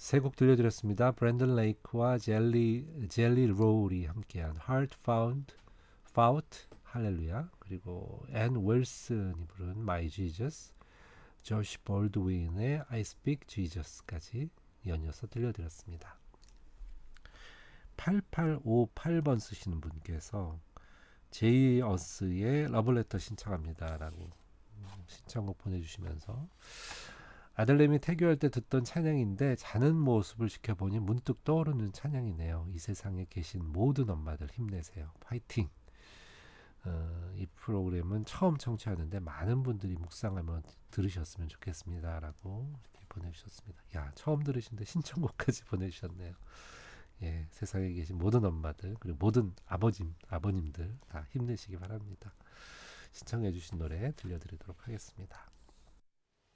세 곡 들려드렸습니다. 브랜든 레이크와 젤리 롤이 함께한 Heart Found 할렐루야, 그리고 앤 윌슨이 부른 My Jesus, 조시 볼드윈의 I Speak Jesus까지 연이어서 들려드렸습니다. 8858번 쓰시는 분께서 제이 어스의 러블레터 신청합니다 라고 신청곡 보내주시면서, 아들내미 태교할 때 듣던 찬양인데 자는 모습을 지켜보니 문득 떠오르는 찬양이네요. 이 세상에 계신 모든 엄마들 힘내세요. 파이팅. 이 프로그램은 처음 청취하는데 많은 분들이 묵상하며 들으셨으면 좋겠습니다 라고 이렇게 보내주셨습니다. 야, 처음 들으신데 신청곡까지 보내주셨네요. 예, 세상에 계신 모든 엄마들, 그리고 모든 아버님들 다 힘내시기 바랍니다. 신청해 주신 노래 들려드리도록 하겠습니다.